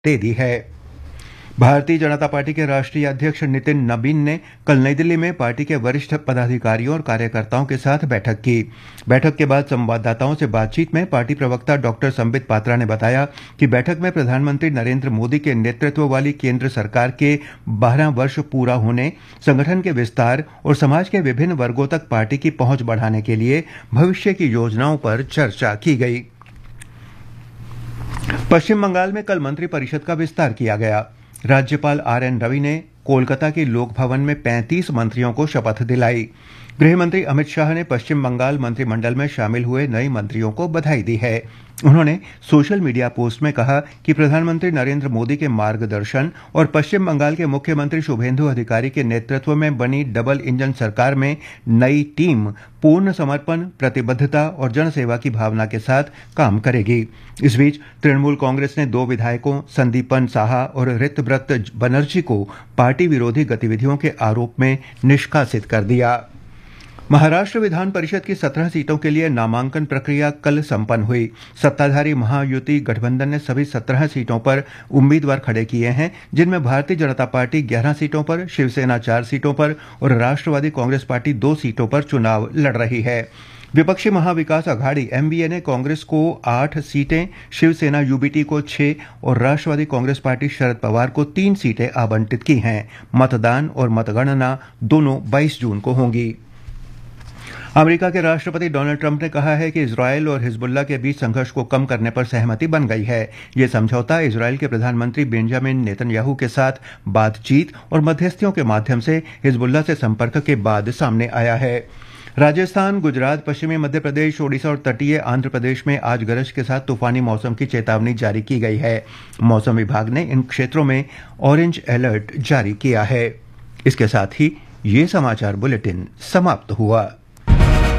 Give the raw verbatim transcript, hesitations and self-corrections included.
दे दी है। भारतीय जनता पार्टी के राष्ट्रीय अध्यक्ष नितिन नबीन ने कल नई दिल्ली में पार्टी के वरिष्ठ पदाधिकारियों और कार्यकर्ताओं के साथ बैठक की। बैठक के बाद संवाददाताओं से बातचीत में पार्टी प्रवक्ता डॉक्टर संबित पात्रा ने बताया कि बैठक में प्रधानमंत्री नरेंद्र मोदी के नेतृत्व वाली केंद्र सरकार के बारह वर्ष पूरा होने, संगठन के विस्तार और समाज के विभिन्न वर्गों तक पार्टी की पहुंच बढ़ाने के लिए भविष्य की योजनाओं पर चर्चा की गई। पश्चिम बंगाल में कल मंत्रिपरिषद का विस्तार किया गया। राज्यपाल आर एन रवि ने कोलकाता के लोक भवन में पैंतीस मंत्रियों को शपथ दिलाई। गृह मंत्री अमित शाह ने पश्चिम बंगाल मंत्रिमंडल में शामिल हुए नए मंत्रियों को बधाई दी है। उन्होंने सोशल मीडिया पोस्ट में कहा कि प्रधानमंत्री नरेंद्र मोदी के मार्गदर्शन और पश्चिम बंगाल के मुख्यमंत्री शुभेंदु अधिकारी के नेतृत्व में बनी डबल इंजन सरकार में नई टीम पूर्ण समर्पण, प्रतिबद्धता और जनसेवा की भावना के साथ काम करेगी। इस बीच तृणमूल कांग्रेस ने दो विधायकों संदीपन साहा और ऋतव्रत बनर्जी को पार्टी विरोधी गतिविधियों के आरोप में निष्कासित कर दिया। महाराष्ट्र विधान परिषद की सत्रह सीटों के लिए नामांकन प्रक्रिया कल संपन्न हुई। सत्ताधारी महायुति गठबंधन ने सभी सत्रह सीटों पर उम्मीदवार खड़े किए हैं, जिनमें भारतीय जनता पार्टी ग्यारह सीटों पर, शिवसेना चार सीटों पर और राष्ट्रवादी कांग्रेस पार्टी दो सीटों पर चुनाव लड़ रही है। विपक्षी Mahavikas Aghadi M V A ने कांग्रेस को आठ सीटें, शिवसेना यू बी टी को छह और राष्ट्रवादी कांग्रेस पार्टी शरद पवार को तीन सीटें आवंटित की हैं। मतदान और मतगणना दोनों बाईस जून को होंगी। अमेरिका के राष्ट्रपति डोनाल्ड ट्रंप ने कहा है कि इजरायल और हिजबुल्लाह के बीच संघर्ष को कम करने पर सहमति बन गई है। ये समझौता इजरायल के प्रधानमंत्री बेंजामिन नेतन्याहू के साथ बातचीत और मध्यस्थियों के माध्यम से हिजबुल्लाह से संपर्क के बाद सामने आया है। राजस्थान, गुजरात, पश्चिमी मध्य प्रदेश, ओडिशा और तटीय आंध्र प्रदेश में आज गरज के साथ तूफानी मौसम की चेतावनी जारी की गई है। मौसम विभाग ने इन क्षेत्रों में ऑरेंज अलर्ट जारी किया है। इसके साथ ही ये समाचार बुलेटिन समाप्त हुआ।